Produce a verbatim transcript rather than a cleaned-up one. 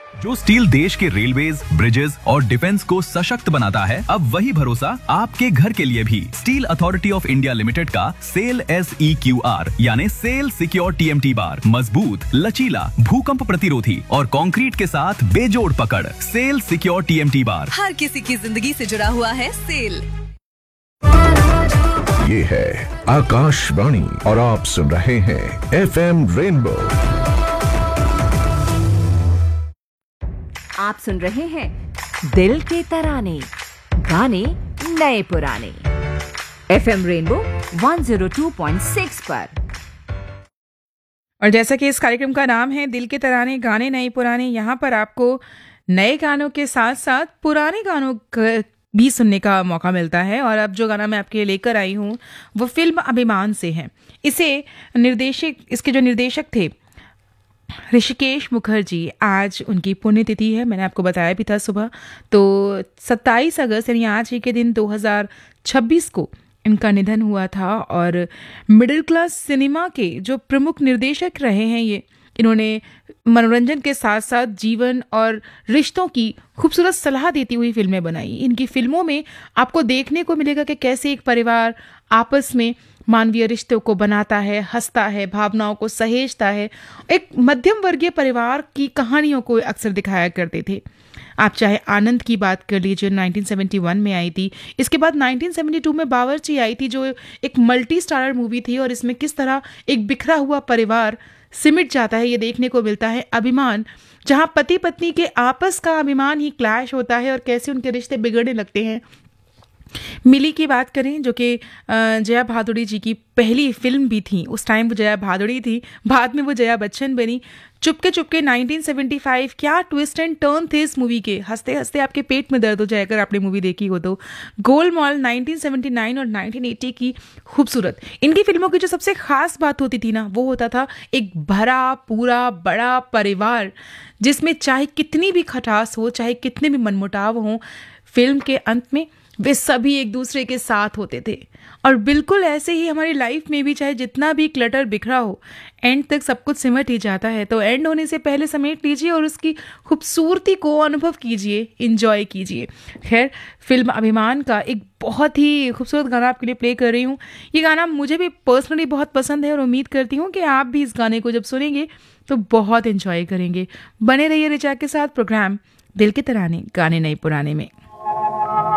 जो स्टील देश के रेलवेज, ब्रिजेस और डिफेंस को सशक्त बनाता है, अब वही भरोसा आपके घर के लिए भी। Steel authority of India limited का cell S E Q R यानी cell secure T M T bar मजबूत, लचीला, भूकंप प्रतिरोधी और कंक्रीट के साथ बेजोड़ पकड़। Cell secure T M T bar हर किसी की जिंदगी से जुड़ा हुआ है। सेल। ये है आकाशवाणी और आप सुन रहे हैं एफ एम रेनबो। आप सुन रहे हैं दिल के तराने, गाने नए पुराने, F M rainbow one zero two point six पर। और जैसा कि इस कार्यक्रम का नाम है दिल के तराने, गाने नए पुराने, यहाँ पर आपको नए गानों के साथ साथ पुराने गानों भी सुनने का मौका मिलता है। और अब जो गाना मैं आपके लिए लेकर आई हूँ वो फिल्म अभिमान से है। इसे निर्देशक इसके जो निर्देशक थे ऋषिकेश मुखर्जी, आज उनकी पुण्यतिथि है। मैंने आपको बताया भी था सुबह। तो सत्ताईस अगस्त यानी आज ही के दिन दो हज़ार छब्बीस को इनका निधन हुआ था। और मिडिल क्लास सिनेमा के जो प्रमुख निर्देशक रहे हैं ये, इन्होंने मनोरंजन के साथ साथ जीवन और रिश्तों की खूबसूरत सलाह देती हुई फिल्में बनाई। इनकी फिल्मों में आपको देखने को मिलेगा कि कैसे एक परिवार आपस में मानवीय रिश्तों को बनाता है, हंसता है, भावनाओं को सहेजता है। एक मध्यम वर्गीय परिवार की कहानियों को अक्सर दिखाया करते थे। आप चाहे आनंद की बात कर लीजिए, नाइनटीन सेवेंटी वन में आई थी। इसके बाद नाइनटीन सेवेंटी टू में बावर्ची आई थी, जो एक मल्टी स्टारर मूवी थी। और इसमें किस तरह एक बिखरा हुआ परिवार सिमट जाता है ये देखने को मिलता है। अभिमान, जहाँ पति पत्नी के आपस का अभिमान ही क्लैश होता है और कैसे उनके रिश्ते बिगड़ने लगते हैं। मिली की बात करें, जो कि जया भादुड़ी जी की पहली फिल्म भी थी। उस टाइम वो जया भादुड़ी थी, बाद में वो जया बच्चन बनी। Chupke Chupke nineteen seventy five, क्या ट्विस्ट एंड टर्न थे इस मूवी के, हंसते हंसते आपके पेट में दर्द हो जाए अगर आपने मूवी देखी हो तो। गोलमाल नाइनटीन सेवेंटी नाइन और नाइनटीन एटी की खूबसूरत। इनकी फिल्मों की जो सबसे खास बात होती थी ना, वो होता था एक भरा पूरा बड़ा परिवार, जिसमें चाहे कितनी भी खटास हो, चाहे कितने भी मनमुटाव हो, फिल्म के अंत में वे सभी एक दूसरे के साथ होते थे। और बिल्कुल ऐसे ही हमारी लाइफ में भी, चाहे जितना भी क्लटर बिखरा हो, एंड तक सब कुछ सिमट ही जाता है। तो एंड होने से पहले समेट लीजिए और उसकी खूबसूरती को अनुभव कीजिए, इंजॉय कीजिए। खैर, फिल्म अभिमान का एक बहुत ही खूबसूरत गाना आपके लिए प्ले कर रही हूँ। ये गाना मुझे भी पर्सनली बहुत पसंद है और उम्मीद करती हूँ कि आप भी इस गाने को जब सुनेंगे तो बहुत इंजॉय करेंगे। बने रहिए रिचा के साथ प्रोग्राम दिल के तराने, गाने नए पुराने में।